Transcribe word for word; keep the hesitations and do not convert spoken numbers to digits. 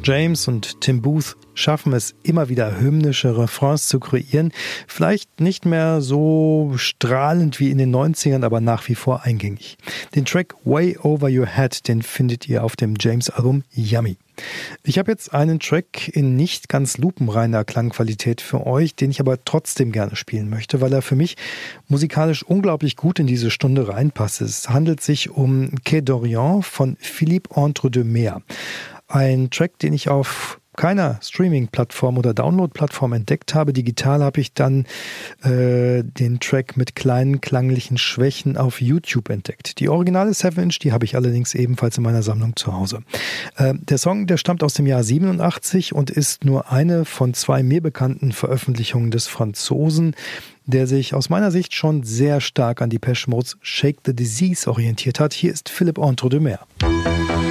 James und Tim Booth schaffen es immer wieder, hymnische Refrains zu kreieren. Vielleicht nicht mehr so strahlend wie in den neunzigern, aber nach wie vor eingängig. Den Track Way Over Your Head, den findet ihr auf dem James-Album Yummy. Ich habe jetzt einen Track in nicht ganz lupenreiner Klangqualität für euch, den ich aber trotzdem gerne spielen möchte, weil er für mich musikalisch unglaublich gut in diese Stunde reinpasst. Es handelt sich um Quai d'Orient von Philippe Entre-deux-Mers. Ein Track, den ich auf keiner Streaming-Plattform oder Download-Plattform entdeckt habe. Digital habe ich dann äh, den Track mit kleinen klanglichen Schwächen auf YouTube entdeckt. Die originale seven Inch, die habe ich allerdings ebenfalls in meiner Sammlung zu Hause. Äh, der Song, der stammt aus dem Jahr siebenundachtzig und ist nur eine von zwei mir bekannten Veröffentlichungen des Franzosen, der sich aus meiner Sicht schon sehr stark an Depeche Mode's Shake the Disease orientiert hat. Hier ist Philippe Entre-deux-Mers.